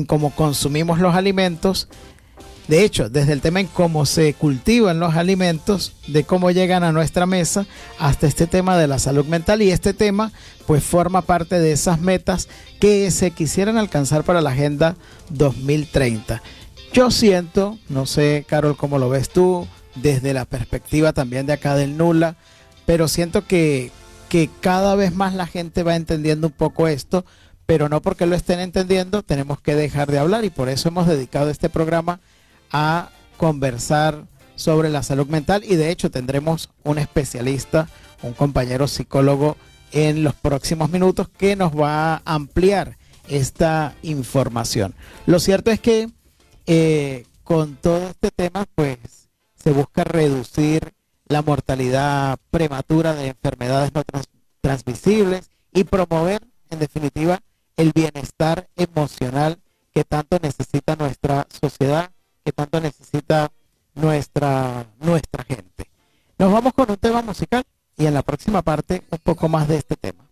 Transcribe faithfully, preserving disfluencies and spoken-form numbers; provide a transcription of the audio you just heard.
en cómo consumimos los alimentos. De hecho, desde el tema en cómo se cultivan los alimentos, de cómo llegan a nuestra mesa, hasta este tema de la salud mental. Y este tema pues forma parte de esas metas que se quisieran alcanzar para la Agenda dos mil treinta. Yo siento, no sé, Carol, cómo lo ves tú, desde la perspectiva también de acá del Nula, pero siento que, que cada vez más la gente va entendiendo un poco esto, pero no porque lo estén entendiendo tenemos que dejar de hablar, y por eso hemos dedicado este programa a conversar sobre la salud mental. Y de hecho tendremos un especialista, un compañero psicólogo en los próximos minutos que nos va a ampliar esta información. Lo cierto es que eh, con todo este tema pues se busca reducir la mortalidad prematura de enfermedades no trans transmisibles y promover en definitiva el bienestar emocional que tanto necesita nuestra sociedad, que tanto necesita nuestra, nuestra gente. Nos vamos con un tema musical y en la próxima parte un poco más de este tema.